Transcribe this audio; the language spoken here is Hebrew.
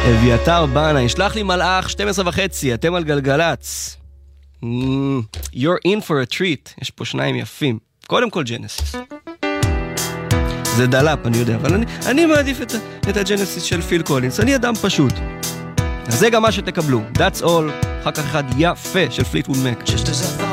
אביתר בנה, ישלח לי מלאך 12:30, אתם על גלגלץ. You're in for a treat. יש פה שניים יפים. קודם כל ג'נסיס. זה דלאפ, אני יודע, אבל אני מעדיף את הג'נסיס של פיל קולינס. אני אדם פשוט. אז זה גם מה שתקבלו. That's all. אחר כך אחד יפה של פליטווד מק.